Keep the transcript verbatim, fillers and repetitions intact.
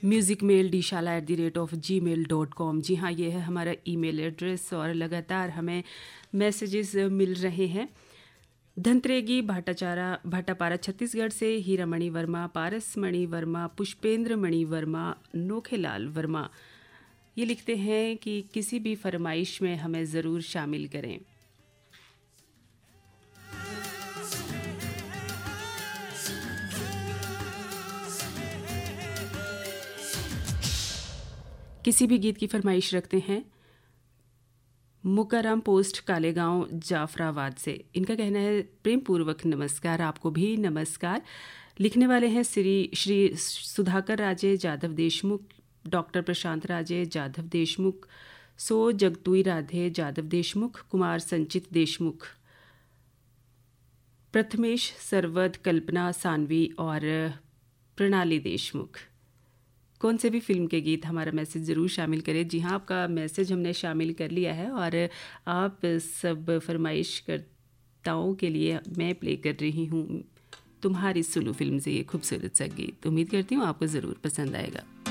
Music mail डीशाला at the rate of ji mail dot com. जी हाँ, ये है हमारा ईमेल एड्रेस और लगातार हमें मैसेजेस मिल रहे हैं। धनत्रेगी भाटाचारा भाटापारा छत्तीसगढ़ से हीरामणि वर्मा, पारसमणि वर्मा, पुष्पेंद्र मणि वर्मा, नोखेलाल वर्मा ये लिखते हैं कि किसी भी फरमाइश में हमें ज़रूर शामिल करें। किसी भी गीत की फरमाइश रखते हैं। मुकाराम पोस्ट कालेगांव जाफराबाद से इनका कहना है प्रेम पूर्वक नमस्कार। आपको भी नमस्कार। लिखने वाले हैं श्री श्री सुधाकर राजे जाधव देशमुख, डॉक्टर प्रशांत राजे जाधव देशमुख, सो जगतुई राधे जाधव देशमुख, कुमार संचित देशमुख, प्रथमेश सरवद, कल्पना सानवी और प्रणाली देशमुख। कौन से भी फिल्म के गीत हमारा मैसेज ज़रूर शामिल करें। जी हाँ, आपका मैसेज हमने शामिल कर लिया है और आप सब फरमाइश करताओं के लिए मैं प्ले कर रही हूँ तुम्हारी सुलू फिल्म से ये खूबसूरत सा गीत। उम्मीद करती हूँ आपको ज़रूर पसंद आएगा।